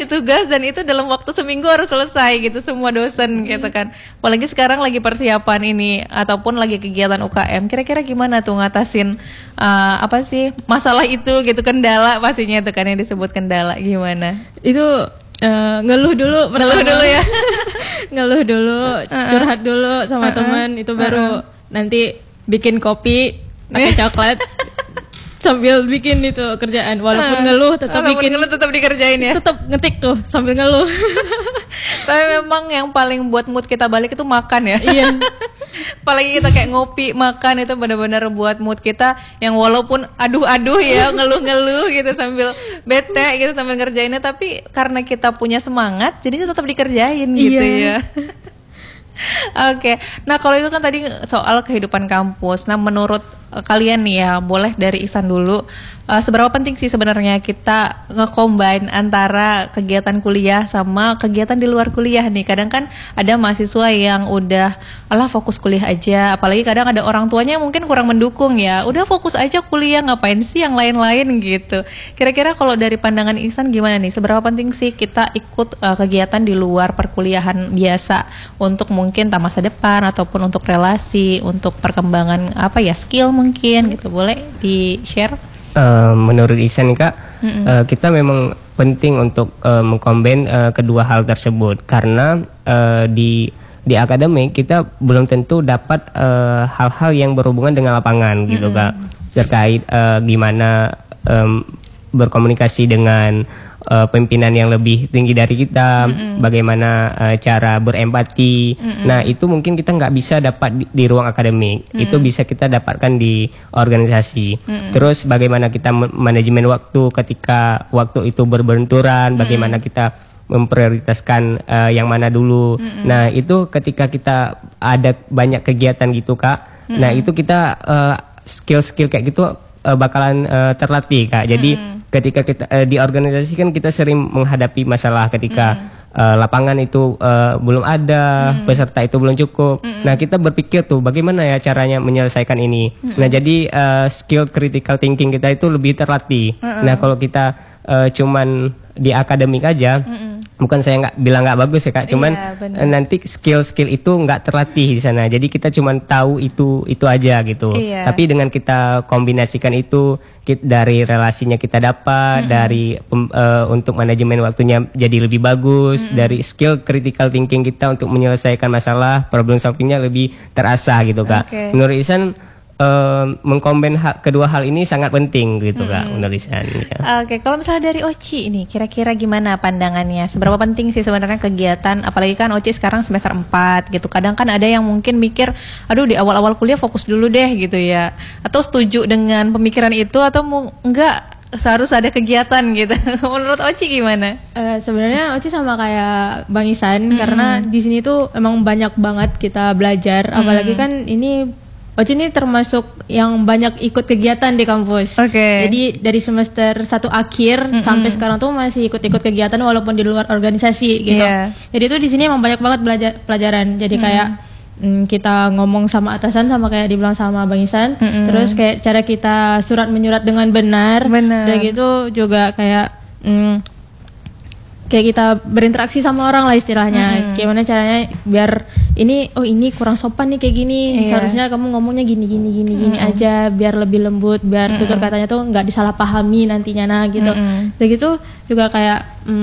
kasih tugas dan itu dalam waktu seminggu harus selesai gitu semua dosen gitu kan. Apalagi sekarang lagi persiapan ini ataupun lagi kegiatan UKM. Kira-kira gimana tuh ngatasin apa sih masalah itu gitu, kendala pastinya itu kan yang disebut kendala, gimana? Itu ngeluh dulu ya. Ngeluh dulu, curhat dulu sama teman, itu baru nanti bikin kopi pakai coklat sambil bikin itu kerjaan, walaupun ngeluh tetap tetap dikerjain ya. Tetap ngetik tuh sambil ngeluh. Tapi memang yang paling buat mood kita balik itu makan ya. Iya. Apalagi kita kayak ngopi, makan itu benar-benar buat mood kita yang walaupun aduh ya, ngeluh-ngeluh gitu sambil bete gitu sambil ngerjainnya, tapi karena kita punya semangat jadi tetap dikerjain gitu ya. Oke. Nah, kalau itu kan tadi soal kehidupan kampus. Nah, menurut kalian nih ya, boleh dari Ihsan dulu. Seberapa penting sih sebenarnya kita nge-combine antara kegiatan kuliah sama kegiatan di luar kuliah nih? Kadang kan ada mahasiswa yang udah fokus kuliah aja, apalagi kadang ada orang tuanya yang mungkin kurang mendukung ya. Udah fokus aja kuliah, ngapain sih yang lain-lain gitu. Kira-kira kalau dari pandangan Ihsan gimana nih? Seberapa penting sih kita ikut kegiatan di luar perkuliahan biasa untuk mungkin masa depan ataupun untuk relasi, untuk perkembangan skill mungkin gitu, boleh di-share? Menurut Ihsan nih Kak, kita memang penting untuk mengkombin kedua hal tersebut, karena di akademik kita belum tentu dapat hal-hal yang berhubungan dengan lapangan gitu Kak, terkait gimana berkomunikasi dengan pimpinan yang lebih tinggi dari kita, bagaimana cara berempati. Nah, itu mungkin kita nggak bisa dapat di ruang akademik. Itu bisa kita dapatkan di organisasi. Terus bagaimana kita manajemen waktu ketika waktu itu berbenturan, bagaimana kita memprioritaskan yang mana dulu. Nah, itu ketika kita ada banyak kegiatan gitu Kak. Nah, itu kita skill-skill kayak gitu bakalan terlatih Kak. Jadi ketika kita di organisasi kan kita sering menghadapi masalah ketika lapangan itu belum ada, peserta itu belum cukup. Nah, kita berpikir tuh bagaimana ya caranya menyelesaikan ini. Nah, jadi skill critical thinking kita itu lebih terlatih. Nah, kalau kita cuman di akademik aja, bukan saya nggak bilang nggak bagus ya Kak, cuman nanti skill-skill itu nggak terlatih di sana. Jadi kita cuman tahu itu aja gitu. Tapi dengan kita kombinasikan itu dari relasinya kita dapat, dari untuk manajemen waktunya jadi lebih bagus, dari skill critical thinking kita untuk menyelesaikan masalah, problem solvingnya lebih terasah gitu Kak. Menurut Ihsan mengkombin kedua hal ini sangat penting gitu Kak, menurut Ihsan ya. Oke, kalau misalnya dari Oci ini kira-kira gimana pandangannya? Seberapa penting sih sebenarnya kegiatan, apalagi kan Oci sekarang semester 4 gitu. Kadang kan ada yang mungkin mikir, aduh di awal-awal kuliah fokus dulu deh gitu ya. Atau setuju dengan pemikiran itu atau enggak, seharus ada kegiatan gitu. Menurut Oci gimana? Sebenarnya Oci sama kayak Bang Ihsan, karena di sini tuh emang banyak banget kita belajar, apalagi kan ini Oci ini termasuk yang banyak ikut kegiatan di kampus. Jadi dari semester 1 akhir sampai sekarang tuh masih ikut-ikut kegiatan walaupun di luar organisasi gitu. Jadi tuh di sini emang banyak banget belajar pelajaran. Jadi kayak kita ngomong sama atasan sama kayak dibilang sama Bang Ihsan. Terus kayak cara kita surat menyurat dengan benar. Dan gitu juga kayak kayak kita berinteraksi sama orang lah istilahnya. Gimana caranya biar ini kurang sopan nih kayak gini. Seharusnya kamu ngomongnya gini aja biar lebih lembut, biar tutur katanya tuh nggak disalahpahami nantinya gitu. Dan gitu juga kayak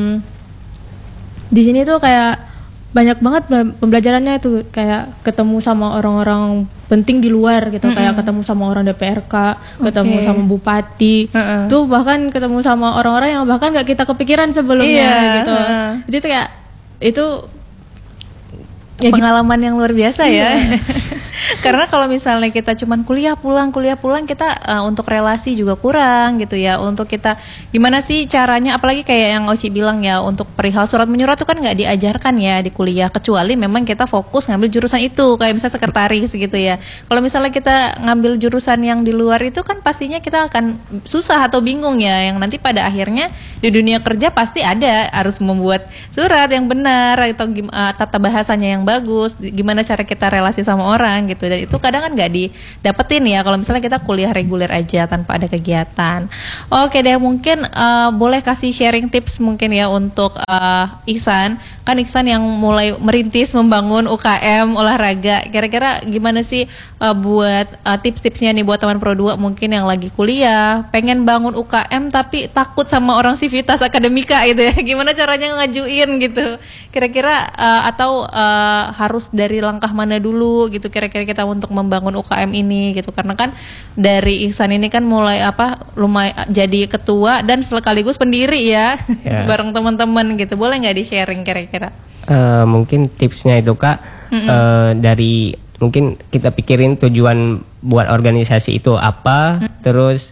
di sini tuh kayak banyak banget pembelajarannya itu, kayak ketemu sama orang-orang penting di luar gitu, kayak ketemu sama orang DPRK, ketemu sama bupati, tuh bahkan ketemu sama orang-orang yang bahkan gak kita kepikiran sebelumnya gitu. Jadi tuh kayak itu pengalaman yang luar biasa ya. Karena kalau misalnya kita cuman kuliah pulang kita untuk relasi juga kurang gitu ya. Untuk kita gimana sih caranya, apalagi kayak yang Oci bilang ya, untuk perihal surat menyurat itu kan nggak diajarkan ya di kuliah, kecuali memang kita fokus ngambil jurusan itu, kayak misalnya sekretaris gitu ya. Kalau misalnya kita ngambil jurusan yang di luar itu kan pastinya kita akan susah atau bingung ya, yang nanti pada akhirnya di dunia kerja pasti harus membuat surat yang benar atau tata bahasanya yang bagus, gimana cara kita relasi sama orang gitu. Dan itu kadang kan nggak didapetin ya kalau misalnya kita kuliah reguler aja tanpa ada kegiatan. Oke deh, mungkin boleh kasih sharing tips mungkin ya untuk Ihsan. Kan Ihsan yang mulai merintis membangun UKM olahraga. Kira-kira gimana sih buat tips-tipsnya nih buat teman Pro 2 mungkin yang lagi kuliah, pengen bangun UKM tapi takut sama orang Civitas Akademika gitu ya. Gimana caranya ngajuin gitu? Kira-kira atau harus dari langkah mana dulu gitu kira-kira kita untuk membangun UKM ini gitu. Karena kan dari Ihsan ini kan mulai lumayan jadi ketua dan sekaligus pendiri ya. Bareng teman-teman gitu. Boleh nggak di-sharing kira-kira? Mungkin tipsnya itu Kak, dari mungkin kita pikirin tujuan buat organisasi itu apa, terus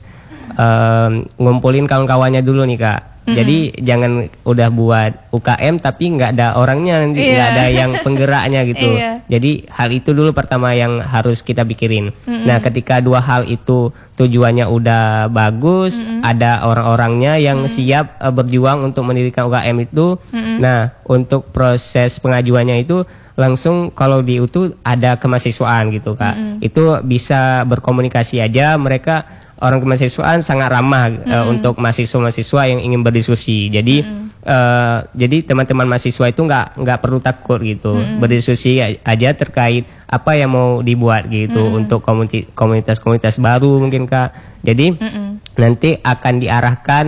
ngumpulin kawan-kawannya dulu nih Kak. Jadi jangan udah buat UKM tapi nggak ada orangnya, nanti nggak ada yang penggeraknya gitu. Jadi hal itu dulu pertama yang harus kita pikirin. Nah ketika dua hal itu tujuannya udah bagus, ada orang-orangnya yang siap berjuang untuk mendirikan UKM itu. Nah untuk proses pengajuannya itu langsung kalau di UTU ada kemahasiswaan gitu Kak. Itu bisa berkomunikasi aja, mereka orang kemahasiswaan sangat ramah untuk mahasiswa-mahasiswa yang ingin berdiskusi. Jadi jadi teman-teman mahasiswa itu nggak perlu takut gitu, berdiskusi aja terkait apa yang mau dibuat gitu untuk komunitas-komunitas baru mungkin Kak. Jadi nanti akan diarahkan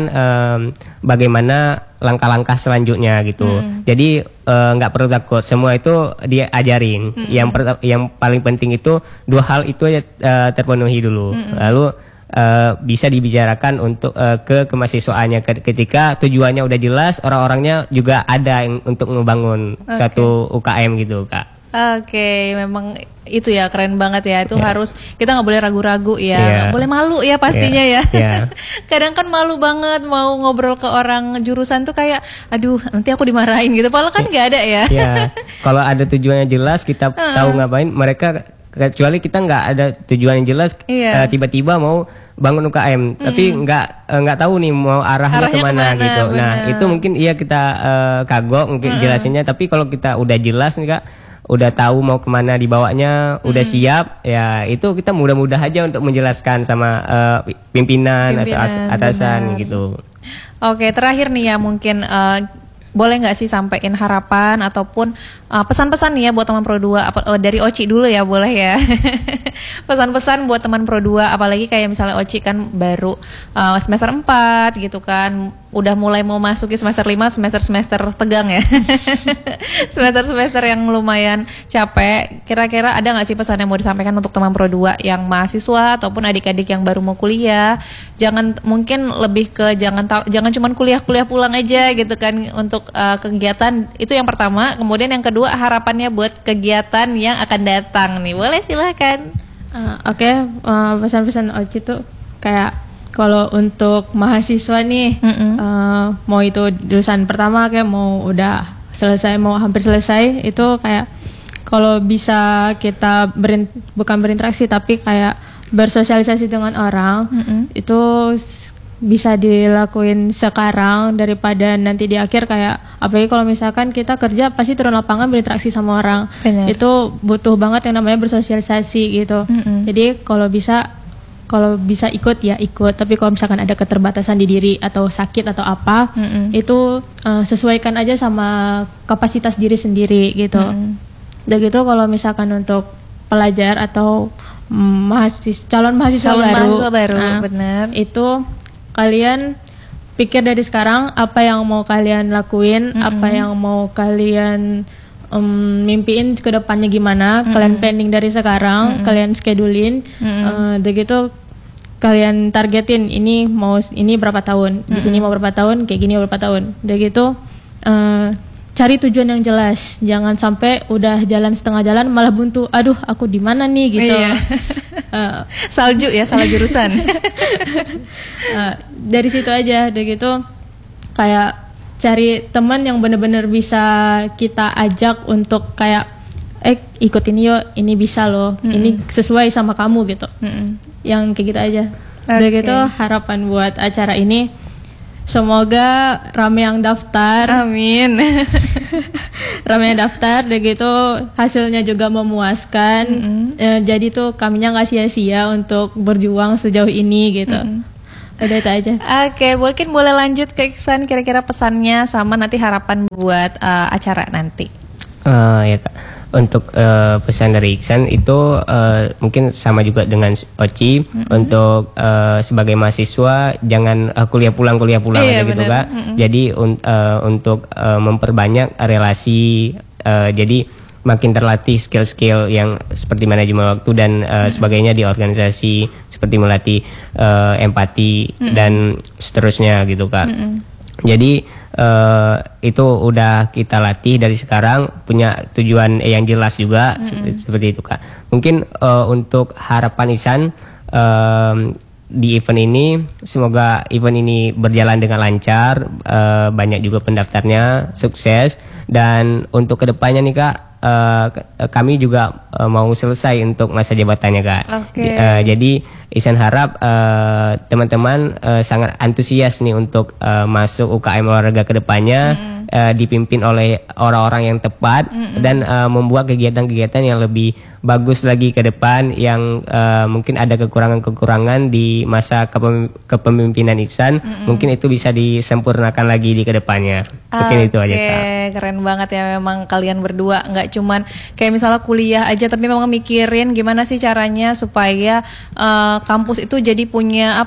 bagaimana langkah-langkah selanjutnya gitu. Jadi nggak perlu takut, semua itu dia ajarin. Yang paling penting itu dua hal itu aja terpenuhi dulu. Lalu bisa dibicarakan untuk ke kemahasiswaannya ketika tujuannya udah jelas, orang-orangnya juga ada yang untuk membangun satu UKM gitu Kak. Oke, memang itu ya keren banget ya. Itu harus kita nggak boleh ragu-ragu ya, nggak boleh malu ya pastinya ya. Kadang kan malu banget mau ngobrol ke orang jurusan tuh kayak, aduh nanti aku dimarahin gitu. Padahal kan nggak ada ya. Kalau ada tujuannya jelas, kita tahu ngapain, mereka kecuali kita nggak ada tujuan yang jelas, tiba-tiba mau bangun UKM tapi nggak tahu nih mau arahnya kemana gitu. Bener. Nah itu mungkin kita kagok mungkin jelasinnya, tapi kalau kita udah jelas nih Kak, udah tahu mau kemana dibawanya, udah siap ya, itu kita mudah-mudah aja untuk menjelaskan sama pimpinan atau atasan gitu. Oke, terakhir nih ya mungkin boleh nggak sih sampaikan harapan ataupun pesan-pesan nih ya buat teman Pro 2 dari Oci dulu ya, boleh ya. Pesan-pesan buat teman Pro 2, apalagi kayak misalnya Oci kan baru semester 4 gitu kan, udah mulai mau masuki semester 5, semester tegang ya. Semester yang lumayan capek. Kira-kira ada nggak sih pesan yang mau disampaikan untuk teman Pro 2 yang mahasiswa ataupun adik-adik yang baru mau kuliah? Mungkin lebih ke jangan cuma kuliah pulang aja gitu kan untuk kegiatan, itu yang pertama. Kemudian yang kedua, harapannya buat kegiatan yang akan datang nih. Boleh silahkan. Pesan-pesan Oci tuh kayak kalau untuk mahasiswa nih, mau itu jurusan pertama kayak mau udah selesai, mau hampir selesai, itu kayak kalau bisa kita bukan berinteraksi tapi kayak bersosialisasi dengan orang, itu bisa dilakuin sekarang daripada nanti di akhir. Kayak apalagi kalau misalkan kita kerja pasti turun lapangan berinteraksi sama orang. Bener. Itu butuh banget yang namanya bersosialisasi gitu. Jadi kalau bisa ikut ya ikut, tapi kalau misalkan ada keterbatasan di diri atau sakit atau apa, itu sesuaikan aja sama kapasitas diri sendiri gitu. Dan gitu kalau misalkan untuk pelajar atau calon mahasiswa baru, benar. Itu kalian pikir dari sekarang apa yang mau kalian lakuin, apa yang mau kalian mimpiin ke depannya gimana, kalian planning dari sekarang, kalian schedulein, udah gitu kalian targetin ini berapa tahun, di sini mau berapa tahun, kayak gini berapa tahun, udah gitu cari tujuan yang jelas, jangan sampai udah jalan setengah jalan malah buntu, aduh aku di mana nih gitu. Salju ya, salah jurusan. Dari situ aja, udah gitu kayak cari teman yang benar-benar bisa kita ajak untuk kayak ikut ini yuk, ini bisa loh, ini sesuai sama kamu gitu. Yang kayak gitu aja. Udah gitu harapan buat acara ini, Semoga rame yang daftar. Amin. Rame yang daftar, dan gitu hasilnya juga memuaskan. Jadi tuh kaminya nggak sia-sia untuk berjuang sejauh ini gitu. Udah itu aja. Oke, mungkin boleh lanjut ke Iksan, kira-kira pesannya sama nanti harapan buat acara nanti. Ya Kak, untuk pesan dari Iksan itu mungkin sama juga dengan Oci. Untuk sebagai mahasiswa jangan kuliah pulang aja gitu Kak. Jadi untuk memperbanyak relasi, jadi makin terlatih skill-skill yang seperti manajemen waktu dan sebagainya di organisasi, seperti melatih empati dan seterusnya gitu Kak. Jadi itu udah kita latih dari sekarang, punya tujuan yang jelas juga, seperti itu Kak. Mungkin untuk harapan Ihsan di event ini, semoga event ini berjalan dengan lancar, banyak juga pendaftarnya, sukses. Dan untuk kedepannya nih Kak, kami juga mau selesai untuk masa jabatannya Kak. Jadi Ihsan harap teman-teman sangat antusias nih untuk masuk UKM olahraga kedepannya, dipimpin oleh orang-orang yang tepat, dan membuat kegiatan-kegiatan yang lebih bagus lagi ke depan, yang mungkin ada kekurangan-kekurangan di masa kepemimpinan Ihsan, mungkin itu bisa disempurnakan lagi di kedepannya. Mungkin itu aja Kak. Keren banget ya, memang kalian berdua nggak cuman kayak misalnya kuliah aja, tapi memang mikirin gimana sih caranya supaya kampus itu jadi punya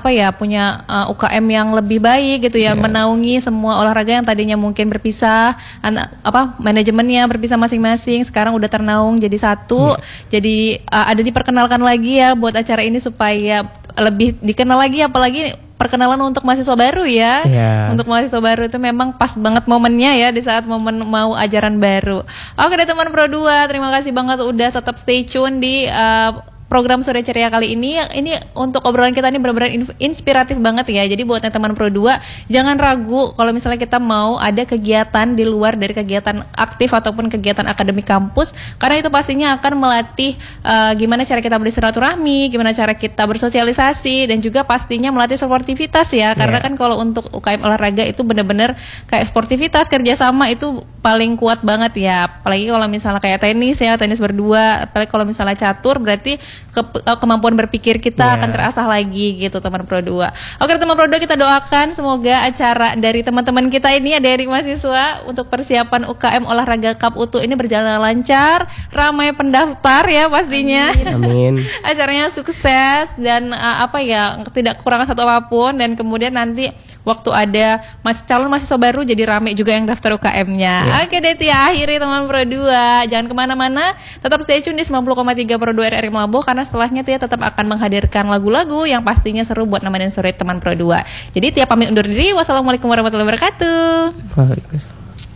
UKM yang lebih baik gitu ya, menaungi semua olahraga yang tadinya mungkin berpisah, manajemennya berpisah masing-masing, sekarang udah ternaung jadi satu. Jadi ada diperkenalkan lagi ya buat acara ini supaya lebih dikenal lagi, apalagi perkenalan untuk mahasiswa baru ya. Untuk mahasiswa baru itu memang pas banget momennya ya, di saat momen mau ajaran baru. Oke deh teman Pro 2, terima kasih banget udah tetap stay tune di program Sore Ceria kali ini. Ini untuk obrolan kita ini benar-benar inspiratif banget ya. Jadi buat teman Pro 2, jangan ragu kalau misalnya kita mau ada kegiatan di luar dari kegiatan aktif ataupun kegiatan akademik kampus, karena itu pastinya akan melatih gimana cara kita bersilaturahmi, gimana cara kita bersosialisasi, dan juga pastinya melatih sportivitas ya. Karena kan kalau untuk UKM olahraga itu benar-benar kayak sportivitas, kerjasama itu paling kuat banget ya. Apalagi kalau misalnya kayak tenis ya, tenis berdua, apalagi kalau misalnya catur, berarti kemampuan berpikir kita akan terasah lagi gitu teman Pro 2. Oke teman Pro 2, kita doakan semoga acara dari teman-teman kita ini, dari mahasiswa untuk persiapan UKM Olahraga Cup UTU ini berjalan lancar, ramai pendaftar ya pastinya. Amin. Acaranya sukses dan tidak kekurangan satu apapun, dan kemudian nanti waktu ada calon mahasiswa baru jadi rame juga yang daftar UKM-nya. Oke deh Tia, akhiri teman Pro 2. Jangan kemana-mana, tetap stay tune di 90,3 Pro 2 RRI Melabuh, karena setelahnya Tia tetap akan menghadirkan lagu-lagu yang pastinya seru buat nemenin sore teman Pro 2. Jadi Tia pamit undur diri. Wassalamualaikum warahmatullahi wabarakatuh. Waalaikumsalam.